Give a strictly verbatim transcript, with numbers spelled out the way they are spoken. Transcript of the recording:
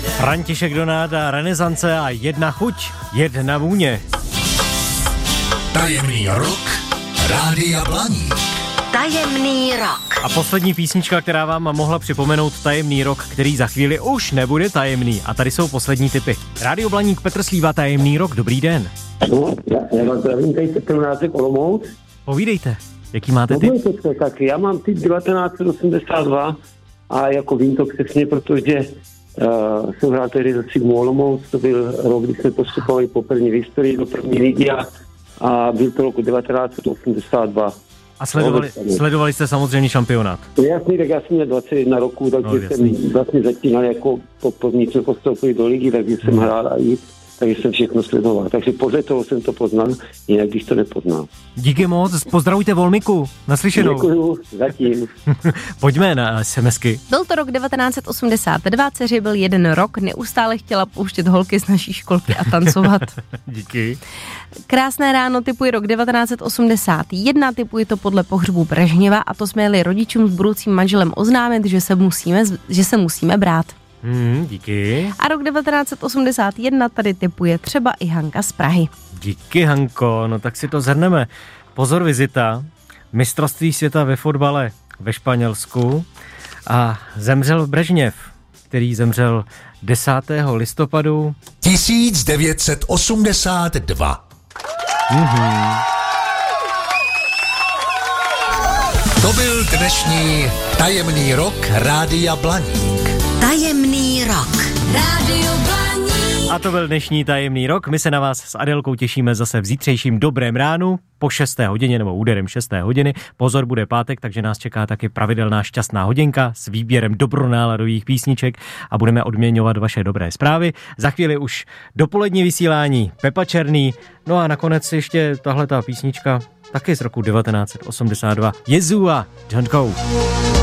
František Donáda, Renesance a jedna chuť, jedna vůně. Tajemný rok Rádia Blaník. Tajemný rok. A poslední písnička, která vám mohla připomenout tajemný rok, který za chvíli už nebude tajemný. A tady jsou poslední tipy. Rádio Blaník, Petr Slíva, tajemný rok, dobrý den. No, já, já vám zdravím, tady se Petr Olomouc. Povídejte, jaký máte no, tip? To, tak já mám typ devatenáct set osmdesát dva a jako vím to přesně, protože uh, jsem hrál tehdy za Sigmu Olomouc, to byl rok, kdy jsme postupovali poprvé v historii do první ligy a, a byl to roku devatenáct set osmdesát dva. A sledovali, sledovali jste samozřejmě šampionát? Jasný, tak já jsem měl dvacet jedna roku, takže no, jsem vlastně začínal jako první jsme postoupili do ligy, takže jsem hmm. hrál a jít. Takže jsem všechno sledoval. Takže podle toho jsem to poznal, jinak bych to nepoznal. Díky moc, pozdravujte Volmiku, naslyšenou. Děkuju, zatím. Pojďme na SMSky. Byl to rok devatenáct set osmdesát dva, dceři byl jeden rok, neustále chtěla pouštět holky z naší školky a tancovat. Díky. Krásné ráno, typuji rok devatenáct set osmdesát jedna, typuji to podle pohřbu Brežněva a to jsme jeli rodičům s budoucím manželem oznámit, že se musíme, že se musíme brát. Hmm, díky. A rok devatenáct set osmdesát jedna tady typuje třeba i Hanka z Prahy. Díky, Hanko, no tak si to zhrneme. Pozor, vizita, mistrovství světa ve fotbale ve Španělsku a zemřel Brežněv, který zemřel desátého listopadu tisíc devět set osmdesát dva. Mhm. To byl dnešní tajemný rok Rádia Blaník. Tajemný rok. Rádio Blaník. A to byl dnešní tajemný rok. My se na vás s Adelkou těšíme zase v zítřejším dobrém ránu po šesté hodině nebo úderem šesté hodiny. Pozor, bude pátek, takže nás čeká taky pravidelná šťastná hodinka s výběrem dobronáladových písniček a budeme odměňovat vaše dobré zprávy. Za chvíli už dopolední vysílání Pepa Černý. No a nakonec ještě tahleta písnička taky z roku devatenáct set osmdesát dva. Jezu a Don't Go.